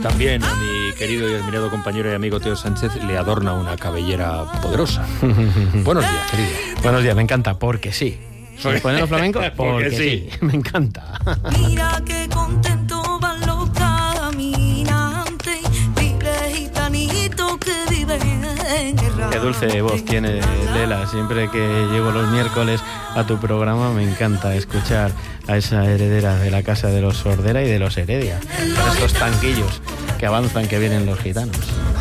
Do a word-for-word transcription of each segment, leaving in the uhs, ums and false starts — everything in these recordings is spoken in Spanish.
También a mi querido y admirado compañero y amigo Teo Sánchez le adorna una cabellera poderosa. Buenos días, querido. Buenos días, me encanta, porque sí. ¿Se ponen los flamencos? Porque, porque sí. sí, me encanta. Mira qué contento van los caminantes, libres gitanitos que viven en el Qué dulce voz tiene Lela. Siempre que llego los miércoles a tu programa me encanta escuchar a esa heredera de la casa de los Sordera y de los Heredia, con estos tanquillos que avanzan, que vienen los gitanos.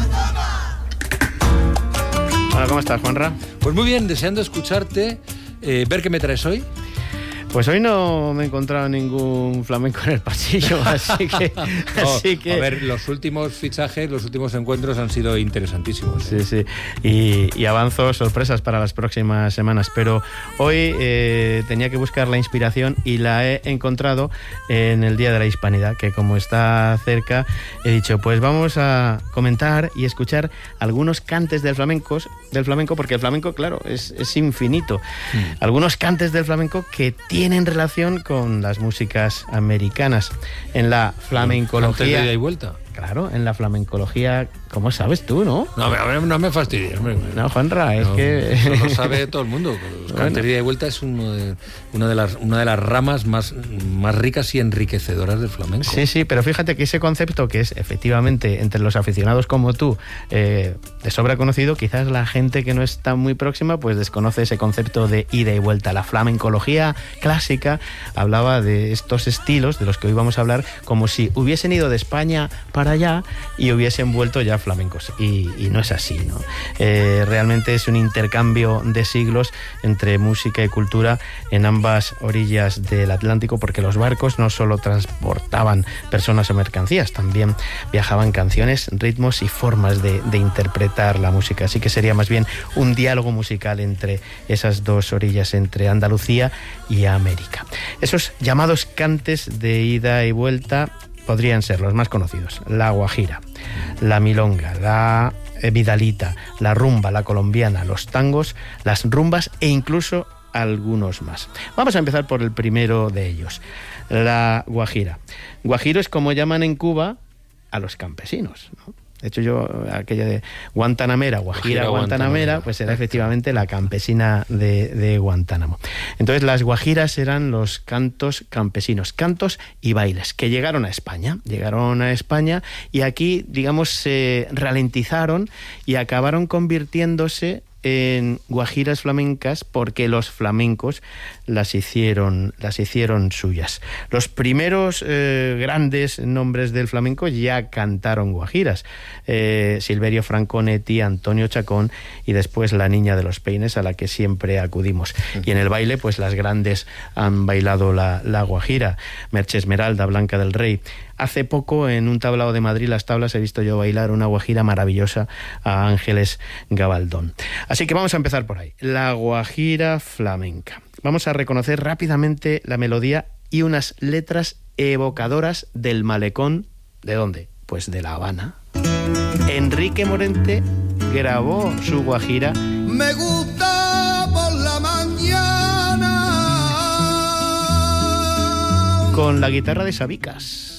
Hola, ¿cómo estás, Juanra? Pues muy bien, deseando escucharte, eh, ver qué me traes hoy. Pues hoy no me he encontrado ningún flamenco en el pasillo, así que... No, así que... A ver, los últimos fichajes, los últimos encuentros han sido interesantísimos. Sí, sí, y, y avanzo sorpresas para las próximas semanas, pero hoy eh, tenía que buscar la inspiración y la he encontrado en el Día de la Hispanidad, que como está cerca, he dicho, pues vamos a comentar y escuchar algunos cantes del flamenco, del flamenco porque el flamenco, claro, es, es infinito. Mm. Algunos cantes del flamenco que tienen tienen relación con las músicas americanas. En la flamencología... Antes de ida y vuelta. Claro, en la flamencología, ¿cómo sabes tú, no? No, a ver, no me fastidies, hombre. No, Juanra, es no, que... Eso lo sabe todo el mundo. Los bueno. cantes de ida y vuelta es uno de, una, de las, una de las ramas más, más ricas y enriquecedoras del flamenco. Sí, sí, pero fíjate que ese concepto que es efectivamente entre los aficionados como tú eh, de sobra conocido, quizás la gente que no está muy próxima pues desconoce ese concepto de ida y vuelta. La flamencología clásica hablaba de estos estilos de los que hoy vamos a hablar como si hubiesen ido de España para allá y hubiesen vuelto ya flamencos, y, y no es así, ¿no? Eh, realmente es un intercambio de siglos entre música y cultura en ambas orillas del Atlántico, porque los barcos no solo transportaban personas o mercancías, también viajaban canciones, ritmos y formas de, de interpretar la música, así que sería más bien un diálogo musical entre esas dos orillas, entre Andalucía y América. Esos llamados cantes de ida y vuelta podrían ser los más conocidos: la guajira, la milonga, la vidalita, la rumba, la colombiana, los tangos, las rumbas e incluso algunos más. Vamos a empezar por el primero de ellos, la guajira. Guajiro es como llaman en Cuba a los campesinos, ¿no? De hecho, yo, aquella de Guantanamera, Guajira, Guajira Guantanamera, Guantanamera, pues era efectivamente la campesina de, de Guantánamo. Entonces, las guajiras eran los cantos campesinos, cantos y bailes, que llegaron a España. Llegaron a España y aquí, digamos, se ralentizaron y acabaron convirtiéndose en guajiras flamencas porque los flamencos las hicieron, las hicieron suyas. Los primeros eh, grandes nombres del flamenco ya cantaron guajiras. Eh, Silverio Franconetti, Antonio Chacón y después la Niña de los Peines, a la que siempre acudimos. Y en el baile, pues las grandes han bailado la, la guajira. Merche Esmeralda, Blanca del Rey. Hace poco, en un tablao de Madrid, Las Tablas, he visto yo bailar una guajira maravillosa a Ángeles Gabaldón. Así que vamos a empezar por ahí. La guajira flamenca. Vamos a reconocer rápidamente la melodía y unas letras evocadoras del malecón. ¿De dónde? Pues de La Habana. Enrique Morente grabó su guajira. Me gusta por la mañana. Con la guitarra de Sabicas.